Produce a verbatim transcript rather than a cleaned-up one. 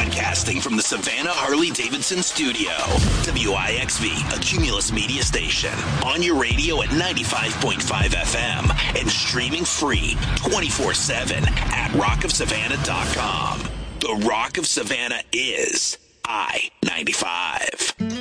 Broadcasting from the Savannah Harley-Davidson studio. W I X V, a Cumulus media station. On your radio at ninety-five point five F M and streaming free twenty-four seven at rock of savannah dot com. The Rock of Savannah is I ninety-five.